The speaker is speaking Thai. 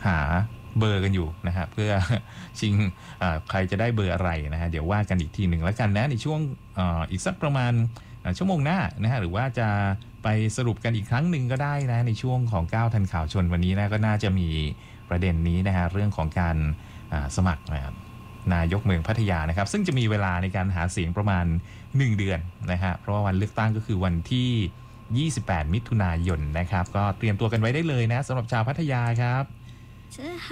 หาเบอร์กันอยู่นะฮะเพื่อชิงใครจะได้เบอร์อะไรนะฮะเดี๋ยวว่ากันอีกทีหนึ่งแล้วกันนะในช่วงอีกสักประมาณชั่วโมงหน้านะฮะหรือว่าจะไปสรุปกันอีกครั้งหนึ่งก็ได้นะในช่วงของ9ทันข่าวชนวันนี้นะก็น่าจะมีประเด็นนี้นะฮะเรื่องของการสมัครนายกเมืองพัทยานะครับซึ่งจะมีเวลาในการหาเสียงประมาณ1เดือนนะฮะเพราะว่าวันเลือกตั้งก็คือวันที่28มิถุนายนนะครับก็เตรียมตัวกันไว้ได้เลยนะสำหรับชาวพัทยาครับ